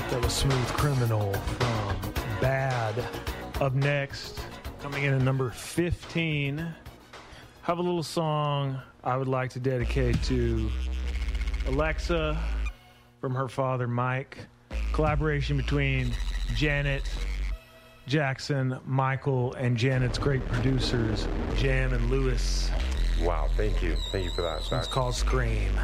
That was Smooth Criminal from Bad. Up next, coming in at number 15, have a little song I would like to dedicate to Alexa from her father, Mike. Collaboration between Janet Jackson, Michael, and Janet's great producers, Jam and Lewis. Wow, thank you. Thank you for that. It's called Scream.